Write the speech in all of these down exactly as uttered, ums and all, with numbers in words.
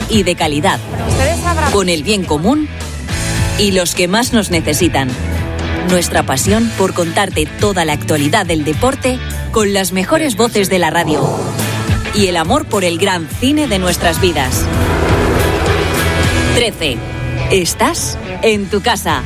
y de calidad, con el bien común y los que más nos necesitan. Nuestra pasión por contarte toda la actualidad del deporte con las mejores voces de la radio y el amor por el gran cine de nuestras vidas. trece. Estás en tu casa.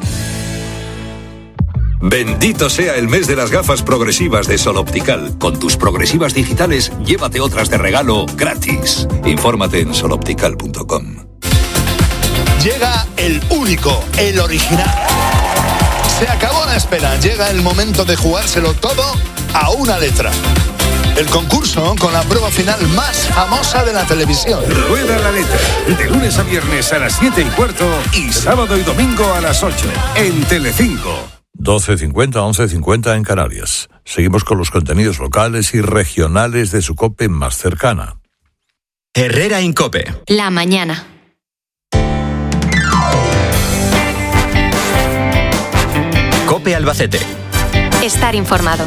Bendito sea el mes de las gafas progresivas de Sol Optical. Con tus progresivas digitales, llévate otras de regalo gratis. Infórmate en sol optical punto com. Llega el único, el original. Se acabó la espera. Llega el momento de jugárselo todo a una letra. El concurso con la prueba final más famosa de la televisión. Rueda la letra. De lunes a viernes a las siete y cuarto y sábado y domingo a las ocho. En Telecinco. doce cincuenta, once cincuenta en Canarias. Seguimos con los contenidos locales y regionales de su COPE más cercana. Herrera en COPE. La mañana. COPE Albacete. Estar informado.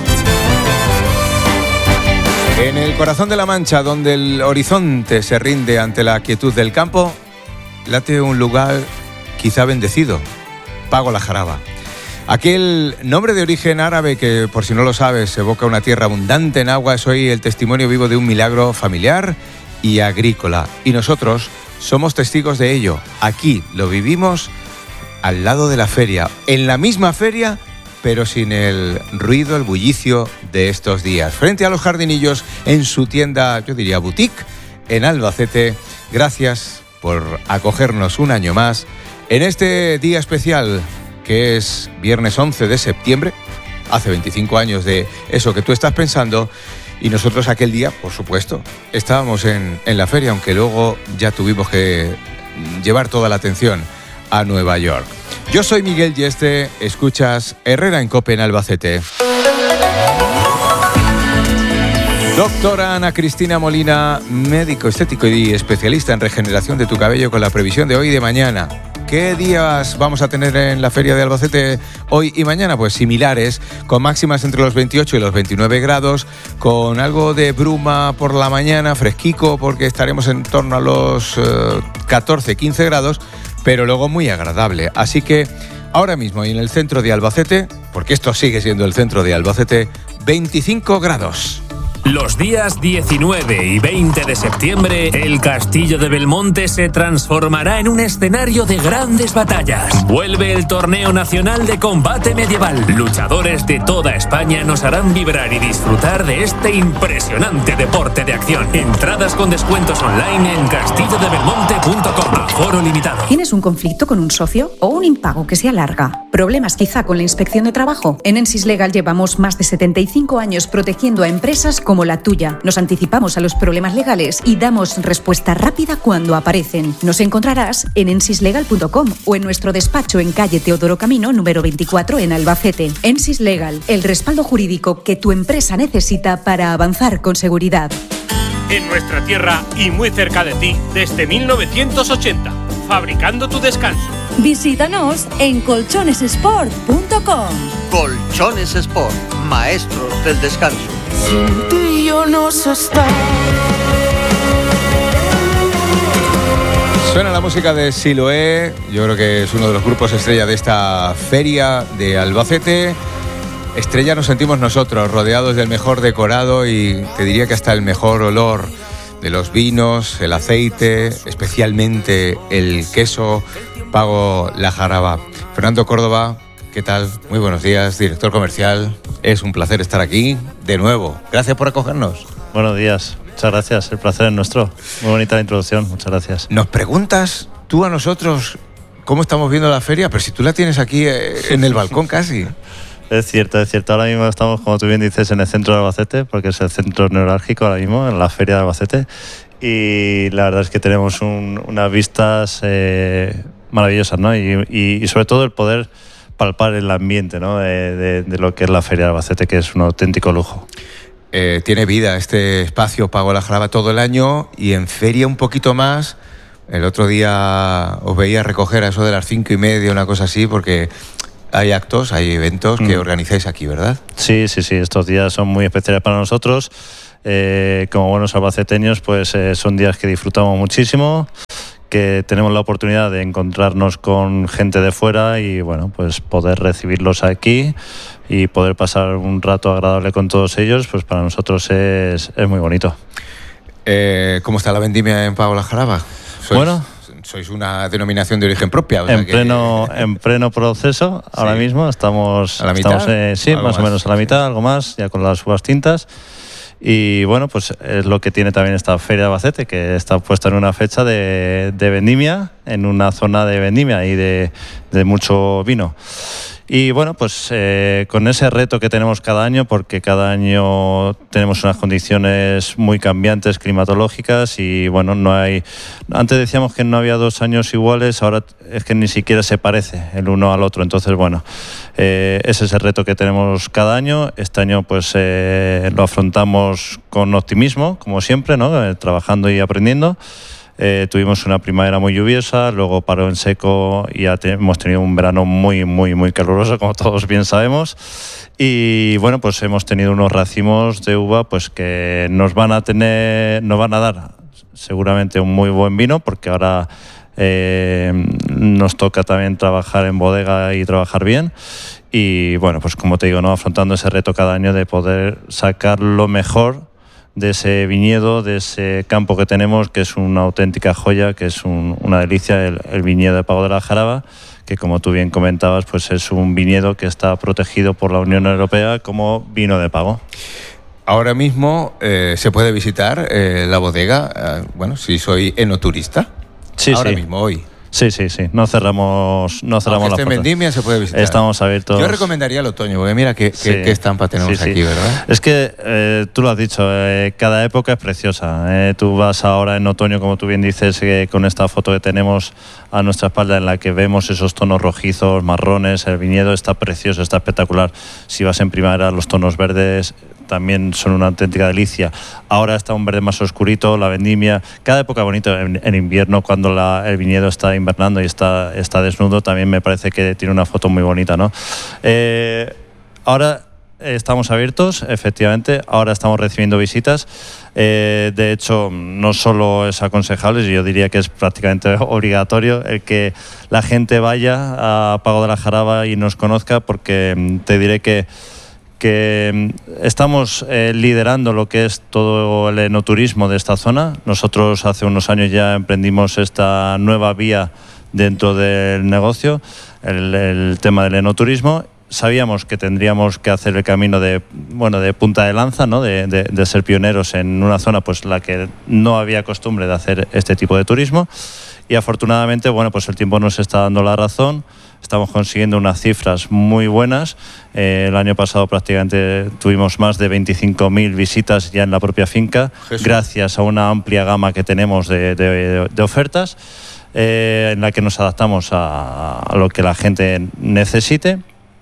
En el corazón de la Mancha, donde el horizonte se rinde ante la quietud del campo, late un lugar quizá bendecido, Pago la Jaraba. Aquel nombre de origen árabe que, por si no lo sabes, evoca una tierra abundante en agua, es hoy el testimonio vivo de un milagro familiar y agrícola. Y nosotros somos testigos de ello. Aquí lo vivimos al lado de la feria, en la misma feria, pero sin el ruido, el bullicio de estos días. Frente a los jardinillos, en su tienda, yo diría boutique, en Albacete. Gracias por acogernos un año más en este día especial, que es viernes once de septiembre, hace veinticinco años de eso que tú estás pensando, y nosotros aquel día, por supuesto, estábamos en, en la feria, aunque luego ya tuvimos que llevar toda la atención a Nueva York. Yo soy Miguel Yeste, escuchas Herrera en COPE en Albacete. Doctora Ana Cristina Molina, médico estético y especialista en regeneración de tu cabello, con la previsión de hoy y de mañana. ¿Qué días vamos a tener en la Feria de Albacete hoy y mañana? Pues similares, con máximas entre los veintiocho y los veintinueve grados, con algo de bruma por la mañana, fresquico, porque estaremos en torno a los eh, catorce, quince grados, pero luego muy agradable. Así que ahora mismo en el centro de Albacete, porque esto sigue siendo el centro de Albacete, veinticinco grados. Los días diecinueve y veinte de septiembre, el Castillo de Belmonte se transformará en un escenario de grandes batallas. Vuelve el Torneo Nacional de Combate Medieval. Luchadores de toda España nos harán vibrar y disfrutar de este impresionante deporte de acción. Entradas con descuentos online en castillo de belmonte punto com. Aforo limitado. ¿Tienes un conflicto con un socio o un impago que se alarga? ¿Problemas quizá con la inspección de trabajo? En Ensis Legal llevamos más de setenta y cinco años protegiendo a empresas como la tuya. Nos anticipamos a los problemas legales y damos respuesta rápida cuando aparecen. Nos encontrarás en ensis legal punto com o en nuestro despacho en calle Teodoro Camino número veinticuatro en Albacete. Ensis Legal, el respaldo jurídico que tu empresa necesita para avanzar con seguridad. En nuestra tierra y muy cerca de ti desde mil novecientos ochenta, fabricando tu descanso. Visítanos en colchones sport punto com. Colchones Sport, maestros del descanso. Sin ti yo no sé estar. Suena la música de Siloé, yo creo que es uno de los grupos estrella de esta feria de Albacete. Estrella nos sentimos nosotros, rodeados del mejor decorado y te diría que hasta el mejor olor de los vinos, el aceite, especialmente el queso Pago la Jaraba. Fernando Córdoba, ¿qué tal? Muy buenos días, director comercial. Es un placer estar aquí de nuevo. Gracias por acogernos. Buenos días, muchas gracias, el placer es nuestro. Muy bonita la introducción, muchas gracias. Nos preguntas tú a nosotros cómo estamos viendo la feria, pero si tú la tienes aquí eh, en el balcón casi. Es cierto, es cierto. Ahora mismo estamos, como tú bien dices, en el centro de Albacete, porque es el centro neurálgico ahora mismo, en la feria de Albacete. Y la verdad es que tenemos un, unas vistas eh, maravillosas, ¿no? Y, y, y sobre todo el poder palpar el ambiente, ¿no? de, de, de lo que es la feria de Albacete, que es un auténtico lujo. Eh, tiene vida este espacio Pago la Jaraba todo el año y en feria un poquito más. El otro día os veía recoger a eso de las cinco y media, una cosa así, porque hay actos, hay eventos que mm. organizáis aquí, ¿verdad? Sí, sí, sí. Estos días son muy especiales para nosotros. eh, como buenos albaceteños, pues eh, son días que disfrutamos muchísimo, que tenemos la oportunidad de encontrarnos con gente de fuera y bueno, pues poder recibirlos aquí y poder pasar un rato agradable con todos ellos, pues para nosotros es, es muy bonito. Eh, ¿Cómo está la vendimia en Pago la Jaraba? ¿Sois, bueno, sois una denominación de origen propia. O sea en, que... pleno, en pleno proceso, sí. Ahora mismo estamos... ¿A la mitad? Estamos, eh, sí, más, más o menos a la mitad, sí. Algo más, ya con las uvas tintas. Y bueno, pues es lo que tiene también esta Feria de Albacete, que está puesta en una fecha de, de vendimia, en una zona de vendimia y de, de mucho vino. Y bueno, pues eh, con ese reto que tenemos cada año, porque cada año tenemos unas condiciones muy cambiantes climatológicas y bueno, no hay... Antes decíamos que no había dos años iguales, ahora es que ni siquiera se parece el uno al otro. Entonces, bueno, eh, ese es el reto que tenemos cada año. Este año pues eh, lo afrontamos con optimismo, como siempre, ¿no? Eh, trabajando y aprendiendo. Eh, tuvimos una primavera muy lluviosa, luego paró en seco y ya te, hemos tenido un verano muy, muy, muy caluroso, como todos bien sabemos. Y bueno, pues hemos tenido unos racimos de uva pues que nos van a tener, nos van a dar seguramente un muy buen vino, porque ahora eh, nos toca también trabajar en bodega y trabajar bien. Y bueno, pues como te digo, ¿no? Afrontando ese reto cada año de poder sacar lo mejor de ese viñedo, de ese campo que tenemos, que es una auténtica joya, que es un, una delicia, el, el viñedo de Pago de la Jaraba, que como tú bien comentabas, pues es un viñedo que está protegido por la Unión Europea como vino de pago. Ahora mismo eh, se puede visitar eh, la bodega, eh, bueno, si soy enoturista. Sí, Ahora sí. mismo, hoy. Sí, sí, sí. No cerramos, no cerramos Aunque la esté en vendimia se puede visitar. Estamos abiertos. Yo recomendaría el otoño, porque mira qué, sí. qué, qué estampa tenemos sí, sí. aquí, ¿verdad? Es que eh, tú lo has dicho, eh, cada época es preciosa. Eh, tú vas ahora en otoño, como tú bien dices, eh, con esta foto que tenemos a nuestra espalda en la que vemos esos tonos rojizos, marrones, el viñedo está precioso, está espectacular. Si vas en primavera, los tonos verdes también son una auténtica delicia. Ahora está un verde más oscurito, la vendimia. Cada época bonita, en, en invierno, cuando la, el viñedo está invernando y está, está desnudo, también me parece que tiene una foto muy bonita, ¿no? Eh, ahora estamos abiertos, efectivamente, ahora estamos recibiendo visitas. Eh, de hecho, no solo es aconsejable, yo diría que es prácticamente obligatorio el que la gente vaya a Pago de la Jaraba y nos conozca, porque te diré que que estamos eh, liderando lo que es todo el enoturismo de esta zona. Nosotros hace unos años ya emprendimos esta nueva vía dentro del negocio, el, el tema del enoturismo. Sabíamos que tendríamos que hacer el camino de, bueno, de punta de lanza, ¿no? de, de, de ser pioneros en una zona pues la que no había costumbre de hacer este tipo de turismo, y afortunadamente bueno, pues el tiempo nos está dando la razón. Estamos consiguiendo unas cifras muy buenas. Eh, el año pasado prácticamente tuvimos más de veinticinco mil visitas ya en la propia finca, Jesús. Gracias a una amplia gama que tenemos de, de, de ofertas, eh, en la que nos adaptamos a, a lo que la gente necesite.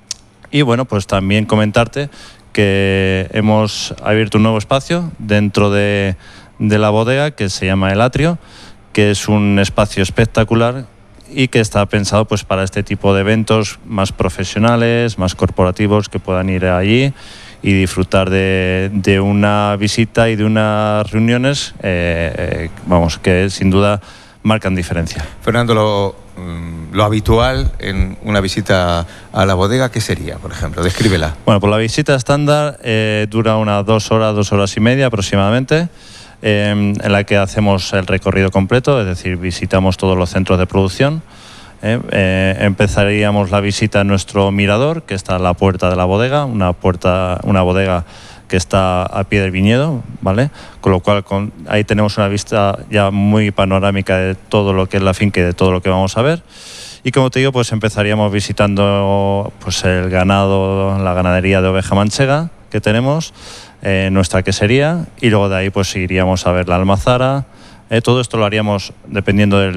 Y bueno, pues también comentarte que hemos abierto un nuevo espacio dentro de, de la bodega que se llama El Atrio, que es un espacio espectacular y que está pensado pues para este tipo de eventos más profesionales, más corporativos, que puedan ir allí y disfrutar de, de una visita y de unas reuniones, eh, vamos, que sin duda marcan diferencia. Fernando, lo, lo habitual en una visita a la bodega, ¿qué sería, por ejemplo? Descríbela. Bueno, pues la visita estándar eh, dura unas dos horas, dos horas y media aproximadamente. Eh, en la que hacemos el recorrido completo, es decir, visitamos todos los centros de producción. Eh, eh, empezaríamos la visita en nuestro mirador, que está a la puerta de la bodega, una puerta, una bodega que está a pie del viñedo, ¿vale? Con lo cual con, ahí tenemos una vista ya muy panorámica de todo lo que es la finca y de todo lo que vamos a ver. Y como te digo, pues empezaríamos visitando pues el ganado, la ganadería de oveja manchega que tenemos, eh, nuestra quesería, y luego de ahí pues iríamos a ver la almazara. Eh, todo esto lo haríamos dependiendo del,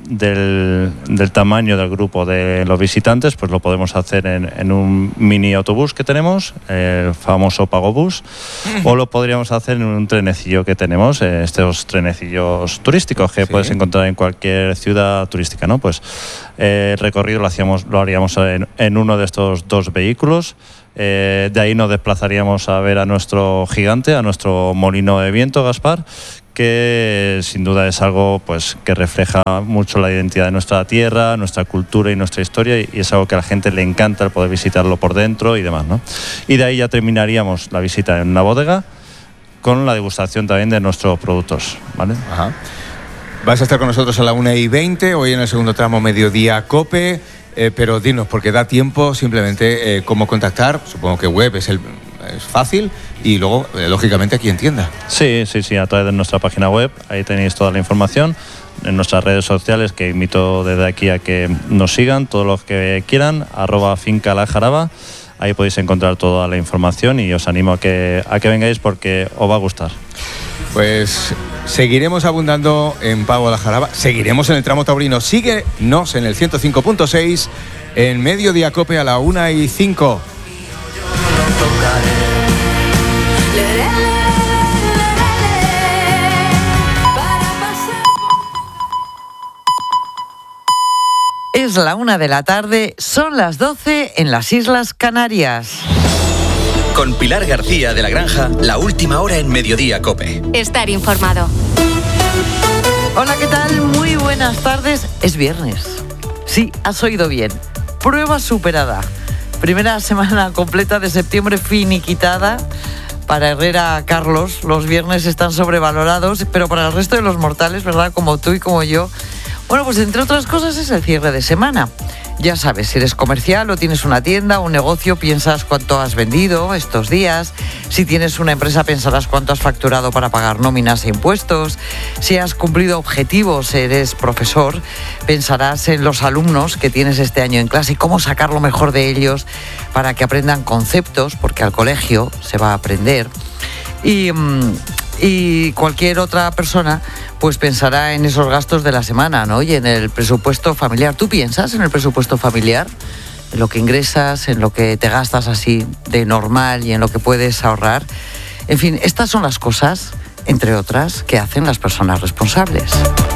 del, del tamaño del grupo de los visitantes, pues lo podemos hacer en, en un mini autobús que tenemos, el famoso Pagobús, o lo podríamos hacer en un trenecillo que tenemos, eh, estos trenecillos turísticos que sí. puedes encontrar en cualquier ciudad turística, ¿no? Pues eh, el recorrido lo hacíamos, lo haríamos en, en uno de estos dos vehículos. Eh, de ahí nos desplazaríamos a ver a nuestro gigante, a nuestro molino de viento, Gaspar, que sin duda es algo pues que refleja mucho la identidad de nuestra tierra, nuestra cultura y nuestra historia, y es algo que a la gente le encanta el poder visitarlo por dentro y demás, ¿no? Y de ahí ya terminaríamos la visita en una bodega con la degustación también de nuestros productos, ¿vale? Ajá. Vas a estar con nosotros a la una y veinte, hoy en el segundo tramo Mediodía Cope, eh, pero dinos, porque da tiempo, simplemente eh, cómo contactar, supongo que web es el... es fácil, y luego, eh, lógicamente, aquí en tienda. Sí, sí, sí, a través de nuestra página web, ahí tenéis toda la información, en nuestras redes sociales, que invito desde aquí a que nos sigan, todos los que quieran, arroba finca la jaraba, ahí podéis encontrar toda la información y os animo a que, a que vengáis porque os va a gustar. Pues seguiremos abundando en Pago la Jaraba, seguiremos en el tramo taurino, síguenos en el ciento cinco punto seis, en Mediodía Cope a la una y cinco. Es la una de la tarde, son las doce en las Islas Canarias. Con Pilar García de la Granja, la última hora en Mediodía Cope. Estar informado. Hola, ¿qué tal? Muy buenas tardes. Es viernes. Sí, has oído bien. Prueba superada. Primera semana completa de septiembre finiquitada. Para Herrera Carlos, los viernes están sobrevalorados, pero para el resto de los mortales, ¿verdad? Como tú y como yo. Bueno, pues entre otras cosas es el cierre de semana. Ya sabes, si eres comercial o tienes una tienda o un negocio, piensas cuánto has vendido estos días. Si tienes una empresa, pensarás cuánto has facturado para pagar nóminas e impuestos. Si has cumplido objetivos, eres profesor, pensarás en los alumnos que tienes este año en clase y cómo sacar lo mejor de ellos para que aprendan conceptos, porque al colegio se va a aprender. Y... Mmm, Y cualquier otra persona pues pensará en esos gastos de la semana, ¿no? Y en el presupuesto familiar. ¿Tú piensas en el presupuesto familiar? En lo que ingresas, en lo que te gastas así de normal y en lo que puedes ahorrar. En fin, estas son las cosas, entre otras, que hacen las personas responsables.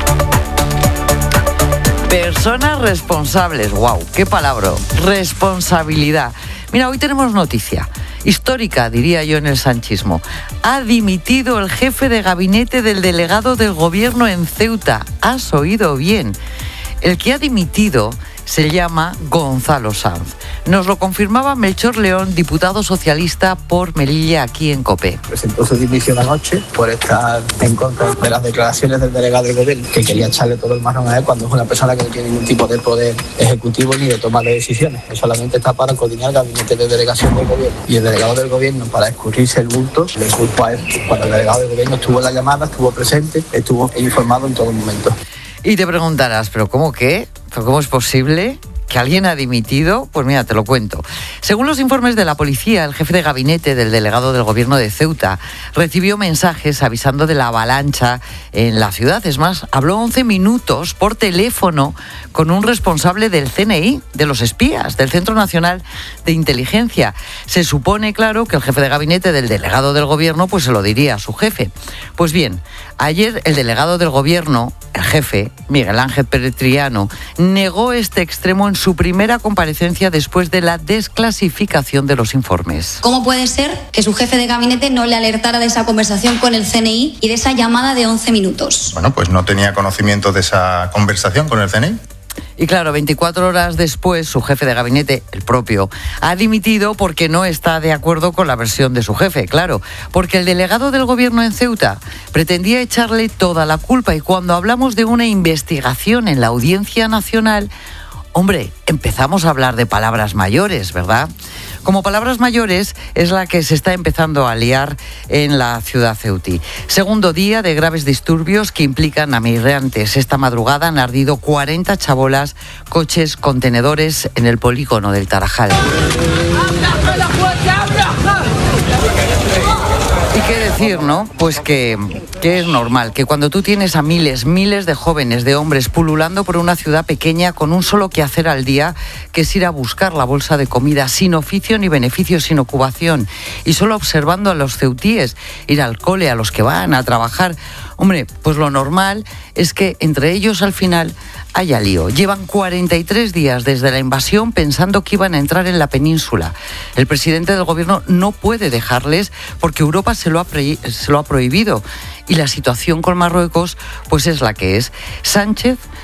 Personas responsables, wow, qué palabra, responsabilidad. Mira, hoy tenemos noticia. Histórica, diría yo, en el sanchismo. Ha dimitido el jefe de gabinete del delegado del gobierno en Ceuta. Has oído bien. El que ha dimitido se llama Gonzalo Sanz. Nos lo confirmaba Melchor León, diputado socialista por Melilla, aquí en COPE. Presentó su dimisión anoche por estar en contra de las declaraciones del delegado del gobierno, que quería echarle todo el marrón a él cuando es una persona que no tiene ningún tipo de poder ejecutivo ni de toma de decisiones. Él solamente está para coordinar el gabinete de delegación del gobierno. Y el delegado del gobierno, para escurrirse el bulto, le culpa a él. Cuando el delegado del gobierno estuvo en la llamada, estuvo presente, estuvo informado en todo momento. Y te preguntarás, ¿pero cómo qué? ¿Pero cómo es posible que alguien ha dimitido? Pues mira, te lo cuento. Según los informes de la policía, el jefe de gabinete del delegado del gobierno de Ceuta recibió mensajes avisando de la avalancha en la ciudad. Es más, habló once minutos por teléfono con un responsable del C N I, de los espías, del Centro Nacional de Inteligencia. Se supone, claro, que el jefe de gabinete del delegado del gobierno pues se lo diría a su jefe. Pues bien, ayer el delegado del gobierno, el jefe, Miguel Ángel Pérez Triano, negó este extremo en su primera comparecencia después de la desclasificación de los informes. ¿Cómo puede ser que su jefe de gabinete no le alertara de esa conversación con el C N I y de esa llamada de once minutos? Bueno, pues no tenía conocimiento de esa conversación con el C N I. Y claro, veinticuatro horas después, su jefe de gabinete, el propio, ha dimitido porque no está de acuerdo con la versión de su jefe, claro, porque el delegado del gobierno en Ceuta pretendía echarle toda la culpa, y cuando hablamos de una investigación en la Audiencia Nacional, hombre, empezamos a hablar de palabras mayores, ¿verdad? Como palabras mayores es la que se está empezando a liar en la ciudad ceutí. Segundo día de graves disturbios que implican a migrantes. Esta madrugada han ardido cuarenta chabolas, coches, contenedores en el polígono del Tarajal. ¿Y qué decir, ¿no? Pues que, que es normal, que cuando tú tienes a miles, miles de jóvenes, de hombres pululando por una ciudad pequeña con un solo quehacer al día, que es ir a buscar la bolsa de comida sin oficio ni beneficio, sin ocupación, y solo observando a los ceutíes ir al cole, a los que van a trabajar, hombre, pues lo normal es que entre ellos al final haya lío. Llevan cuarenta y tres días desde la invasión pensando que iban a entrar en la península. El presidente del gobierno no puede dejarles porque Europa se lo ha, pre- se lo ha prohibido. Y la situación con Marruecos pues es la que es. Sánchez